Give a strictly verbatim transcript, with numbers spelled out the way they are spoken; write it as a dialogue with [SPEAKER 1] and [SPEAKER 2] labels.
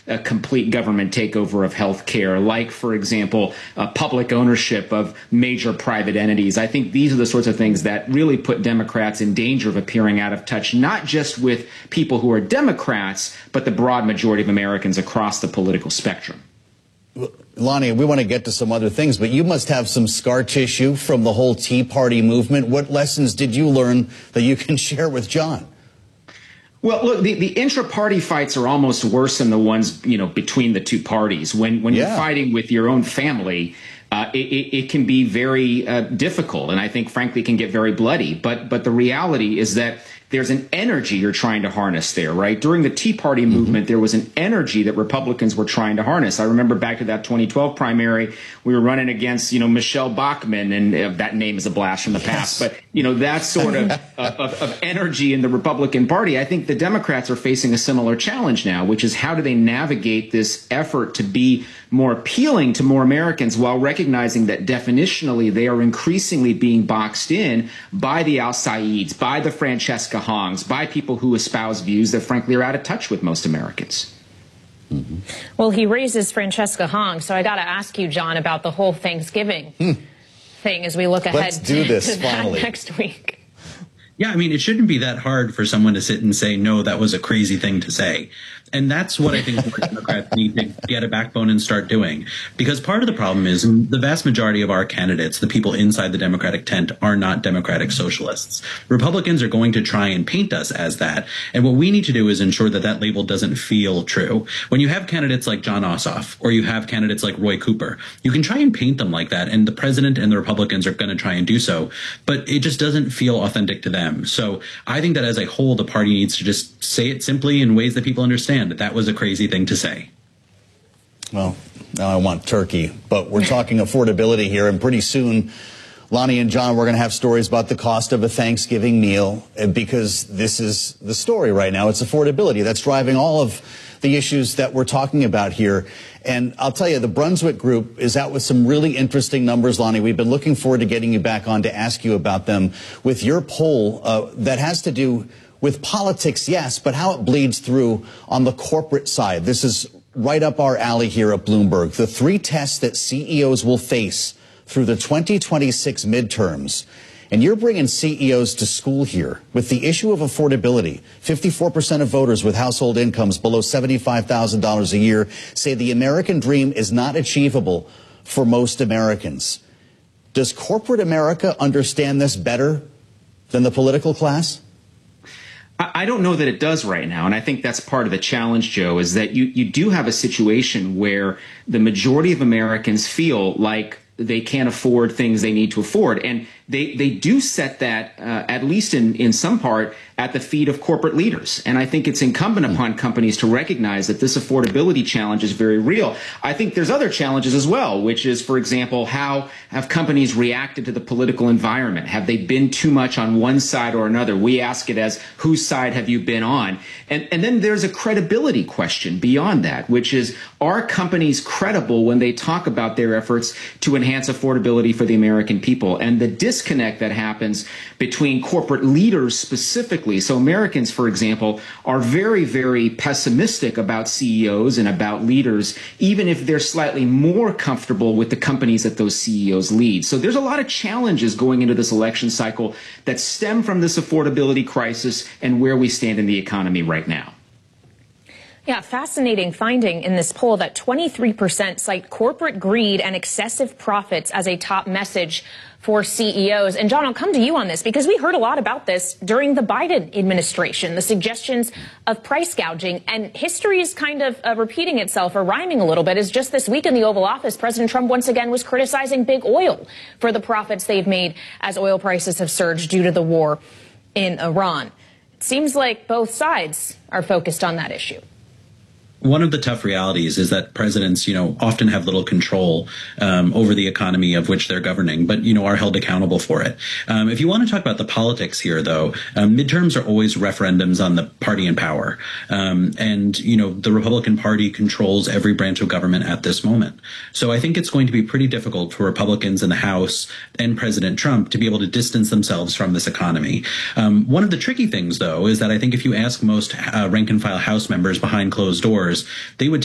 [SPEAKER 1] a complete government takeover of health care, like, for example, uh, public ownership of major private entities. I think these are the sorts of things that really put Democrats in danger of appearing out of touch, not just with people who are Democrats, but the broad majority of Americans across the political spectrum.
[SPEAKER 2] Lonnie, we want to get to some other things, but you must have some scar tissue from the whole Tea Party movement. What lessons did you learn that you can share with John?
[SPEAKER 1] Well, look, the, the intra-party fights are almost worse than the ones, you know, between the two parties. When when yeah. you're fighting with your own family, uh, it, it, it can be very uh, difficult, and I think, frankly, can get very bloody. But but the reality is that there's an energy you're trying to harness there, right? During the Tea Party movement, mm-hmm. there was an energy that Republicans were trying to harness. I remember back to that twenty twelve primary, we were running against, you know, Michelle Bachmann, and uh, that name is a blast from the past. Yes. But, you know, that sort of, uh, of, of energy in the Republican Party. I think the Democrats are facing a similar challenge now, which is how do they navigate this effort to be more appealing to more Americans while recognizing that definitionally they are increasingly being boxed in by the Al-Saids, by the Francesca Hongs, by people who espouse views that, frankly, are out of touch with most Americans.
[SPEAKER 3] Mm-hmm. Well, he raises Francesca Hong, so I got to ask you, John, about the whole Thanksgiving hmm. thing as we look ahead
[SPEAKER 2] Let's do
[SPEAKER 3] to,
[SPEAKER 2] this,
[SPEAKER 3] to that
[SPEAKER 2] finally.
[SPEAKER 3] next week.
[SPEAKER 4] Yeah, I mean, it shouldn't be that hard for someone to sit and say, no, that was a crazy thing to say. And that's what I think more Democrats need to get a backbone and start doing. Because part of the problem is the vast majority of our candidates, the people inside the Democratic tent, are not Democratic socialists. Republicans are going to try and paint us as that. And what we need to do is ensure that that label doesn't feel true. When you have candidates like Jon Ossoff or you have candidates like Roy Cooper, you can try and paint them like that. And the president and the Republicans are going to try and do so. But it just doesn't feel authentic to them. So I think that as a whole, the party needs to just say it simply in ways that people understand. That that was a crazy thing to say.
[SPEAKER 2] Well, now I want turkey, but we're talking affordability here, and pretty soon, Lonnie and John, we're going to have stories about the cost of a Thanksgiving meal, because this is the story right now. It's affordability that's driving all of the issues that we're talking about here. And I'll tell you, the Brunswick Group is out with some really interesting numbers, Lonnie. We've been looking forward to getting you back on to ask you about them with your poll uh, that has to do with politics, yes, but how it bleeds through on the corporate side. This is right up our alley here at Bloomberg. The three tests that C E Os will face through the twenty twenty-six midterms. And you're bringing C E Os to school here with the issue of affordability. fifty-four percent of voters with household incomes below seventy-five thousand dollars a year say the American dream is not achievable for most Americans. Does corporate America understand this better than the political class?
[SPEAKER 1] I don't know that it does right now, and I think that's part of the challenge, Joe, is that you, you do have a situation where the majority of Americans feel like they can't afford things they need to afford. And they, they do set that, uh, at least in, in some part, at the feet of corporate leaders. And I think it's incumbent upon companies to recognize that this affordability challenge is very real. I think there's other challenges as well, which is, for example, how have companies reacted to the political environment? Have they been too much on one side or another? We ask it as, whose side have you been on? And, and then there's a credibility question beyond that, which is, are companies credible when they talk about their efforts to enhance affordability for the American people? And the disconnect that happens between corporate leaders specifically. So Americans, for example, are very, very pessimistic about C E Os and about leaders, even if they're slightly more comfortable with the companies that those C E Os lead. So there's a lot of challenges going into this election cycle that stem from this affordability crisis and where we stand in the economy right now.
[SPEAKER 3] Yeah, fascinating finding in this poll that twenty-three percent cite corporate greed and excessive profits as a top message for C E Os. And John, I'll come to you on this because we heard a lot about this during the Biden administration, the suggestions of price gouging, and history is kind of uh, repeating itself or rhyming a little bit. As just this week in the Oval Office, President Trump once again was criticizing big oil for the profits they've made as oil prices have surged due to the war in Iran. It seems like both sides are focused on that issue.
[SPEAKER 4] One of the tough realities is that presidents, you know, often have little control um, over the economy of which they're governing, but, you know, are held accountable for it. Um, if you want to talk about the politics here, though, um, midterms are always referendums on the party in power. Um, and, you know, the Republican Party controls every branch of government at this moment. So I think it's going to be pretty difficult for Republicans in the House and President Trump to be able to distance themselves from this economy. Um, one of the tricky things, though, is that I think if you ask most uh, rank and file House members behind closed doors, they would